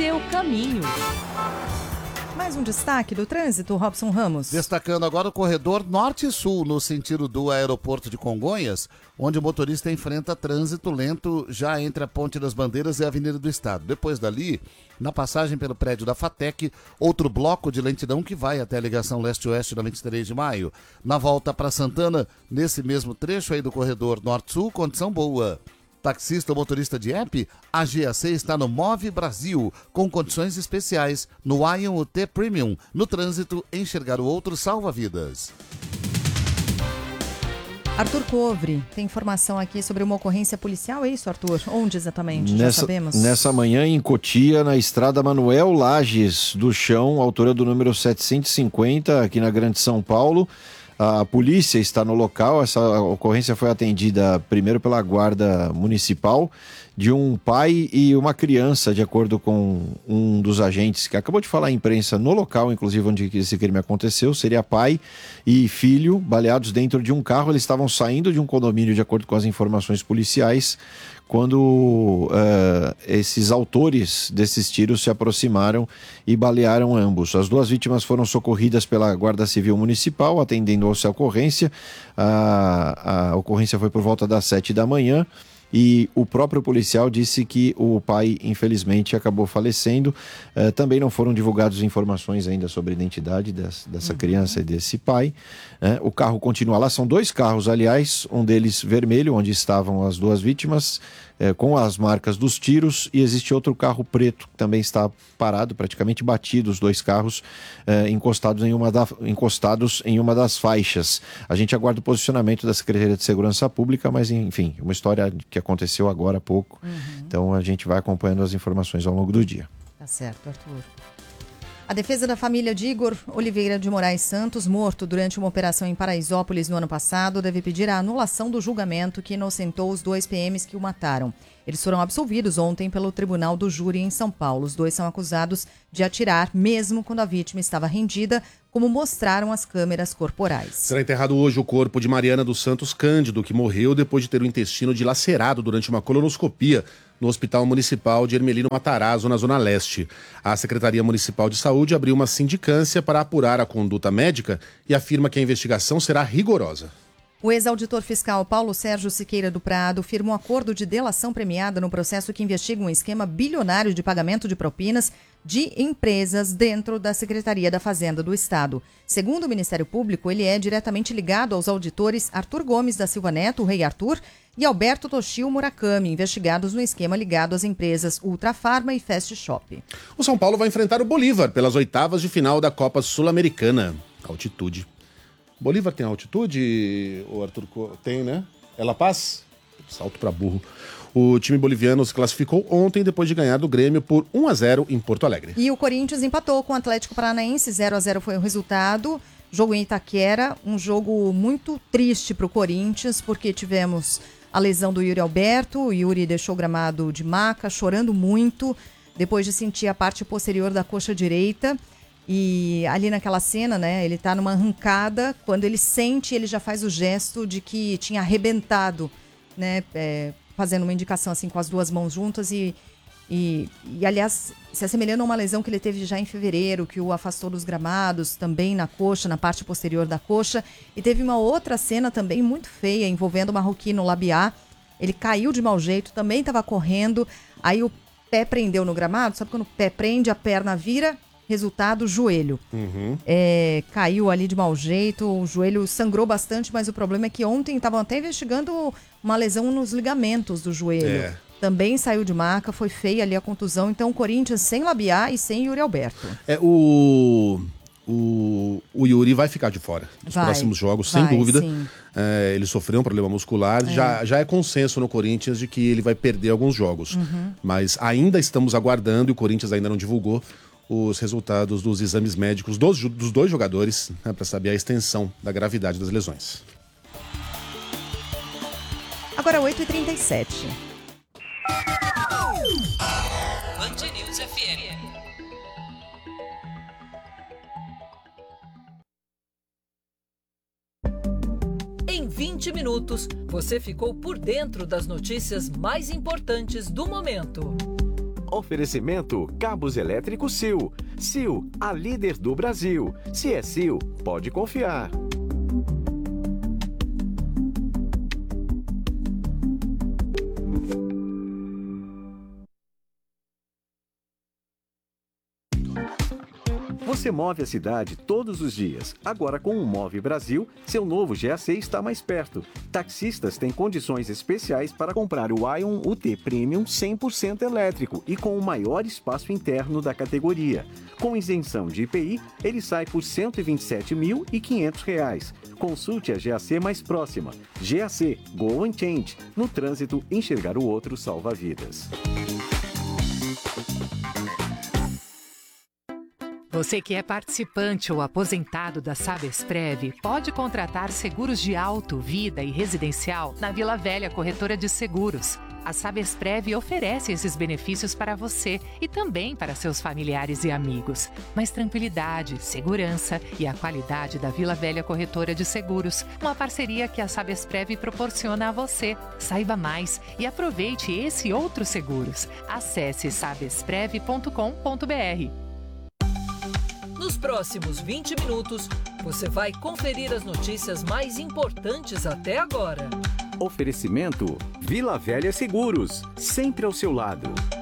seu caminho. Mais um destaque do trânsito, Robson Ramos. Destacando agora o corredor norte-sul, no sentido do aeroporto de Congonhas, onde o motorista enfrenta trânsito lento já entre a Ponte das Bandeiras e a Avenida do Estado. Depois dali, na passagem pelo prédio da FATEC, outro bloco de lentidão que vai até a ligação leste-oeste da 23 de maio. Na volta para Santana, nesse mesmo trecho aí do corredor norte-sul, condição boa. Taxista ou motorista de app, a GAC está no Move Brasil, com condições especiais no Ion UT Premium. No trânsito, enxergar o outro salva vidas. Arthur Covre, tem informação aqui sobre uma ocorrência policial, é isso, Arthur? Onde exatamente? Já sabemos? Nessa manhã em Cotia, na estrada Manuel Lages do Chão, altura do número 750, aqui na Grande São Paulo. A polícia está no local. Essa ocorrência foi atendida primeiro pela guarda municipal de um pai e uma criança, de acordo com um dos agentes que acabou de falar à imprensa no local, inclusive onde esse crime aconteceu. Seria pai e filho baleados dentro de um carro. Eles estavam saindo de um condomínio, de acordo com as informações policiais, quando esses autores desses tiros se aproximaram e balearam ambos. As duas vítimas foram socorridas pela Guarda Civil Municipal, atendendo a ocorrência. A ocorrência foi por volta das 7 da manhã. E o próprio policial disse que o pai, infelizmente, acabou falecendo. Também não foram divulgadas informações ainda sobre a identidade dessa criança e desse pai. O carro continua lá. São dois carros, aliás, um deles vermelho, onde estavam as duas vítimas, com as marcas dos tiros, e existe outro carro preto que também está parado, praticamente batido, os dois carros encostados em uma das faixas. A gente aguarda o posicionamento da Secretaria de Segurança Pública, mas enfim, uma história que aconteceu agora há pouco. Então a gente vai acompanhando as informações ao longo do dia. Tá certo, Arthur. A defesa da família de Igor Oliveira de Moraes Santos, morto durante uma operação em Paraisópolis no ano passado, deve pedir a anulação do julgamento que inocentou os dois PMs que o mataram. Eles foram absolvidos ontem pelo Tribunal do Júri em São Paulo. Os dois são acusados de atirar mesmo quando a vítima estava rendida, como mostraram as câmeras corporais. Será enterrado hoje o corpo de Mariana dos Santos Cândido, que morreu depois de ter o intestino dilacerado durante uma colonoscopia no Hospital Municipal de Hermelino Matarazzo, na Zona Leste. A Secretaria Municipal de Saúde abriu uma sindicância para apurar a conduta médica e afirma que a investigação será rigorosa. O ex-auditor fiscal Paulo Sérgio Siqueira do Prado firma um acordo de delação premiada no processo que investiga um esquema bilionário de pagamento de propinas de empresas dentro da Secretaria da Fazenda do Estado. Segundo o Ministério Público, ele é diretamente ligado aos auditores Arthur Gomes da Silva Neto, o Rei Arthur, e Alberto Toshio Murakami, investigados no esquema ligado às empresas Ultrafarma e Fast Shop. O São Paulo vai enfrentar o Bolívar pelas oitavas de final da Copa Sul-Americana. Altitude. Bolívar tem altitude, o Arthur? Tem, né? É La Paz? Salto para burro. O time boliviano se classificou ontem depois de ganhar do Grêmio por 1-0 em Porto Alegre. E o Corinthians empatou com o Atlético Paranaense, 0-0 foi o resultado. Jogo em Itaquera, um jogo muito triste para o Corinthians, porque tivemos a lesão do Yuri Alberto. O Yuri deixou o gramado de maca, chorando muito, depois de sentir a parte posterior da coxa direita. E ali naquela cena, né, ele tá numa arrancada, quando ele sente, ele já faz o gesto de que tinha arrebentado, né, fazendo uma indicação assim com as duas mãos juntas e aliás, se assemelhando a uma lesão que ele teve já em fevereiro, que o afastou dos gramados, também na coxa, na parte posterior da coxa. E teve uma outra cena também muito feia, envolvendo o marroquino Labiá. Ele caiu de mau jeito, também estava correndo, aí o pé prendeu no gramado, sabe quando o pé prende, a perna vira... Resultado, joelho. Caiu ali de mau jeito, o joelho sangrou bastante, mas o problema é que ontem estavam até investigando uma lesão nos ligamentos do joelho. Também saiu de maca, foi feia ali a contusão. Então o Corinthians sem Labiá e sem Yuri Alberto. O Yuri vai ficar de fora dos próximos jogos, sem dúvida. Ele sofreu um problema muscular. Já é consenso no Corinthians de que ele vai perder alguns jogos. Mas ainda estamos aguardando, e o Corinthians ainda não divulgou os resultados dos exames médicos dos dois jogadores, né, para saber a extensão da gravidade das lesões. Agora 8h37. Band News FM. Em 20 minutos, você ficou por dentro das notícias mais importantes do momento. Oferecimento Cabos Elétricos Sil. Sil, a líder do Brasil. Se é Sil, pode confiar. Você move a cidade todos os dias. Agora, com o Move Brasil, seu novo GAC está mais perto. Taxistas têm condições especiais para comprar o Ion UT Premium 100% elétrico e com o maior espaço interno da categoria. Com isenção de IPI, ele sai por R$ 127.500. Consulte a GAC mais próxima. GAC, Go and Change. No trânsito, enxergar o outro salva vidas. Você que é participante ou aposentado da Sabesprev pode contratar seguros de auto, vida e residencial na Vila Velha Corretora de Seguros. A Sabesprev oferece esses benefícios para você e também para seus familiares e amigos. Mais tranquilidade, segurança e a qualidade da Vila Velha Corretora de Seguros. Uma parceria que a Sabesprev proporciona a você. Saiba mais e aproveite esse e outros seguros. Acesse sabesprev.com.br. Nos próximos 20 minutos, você vai conferir as notícias mais importantes até agora. Oferecimento Vila Velha Seguros, sempre ao seu lado.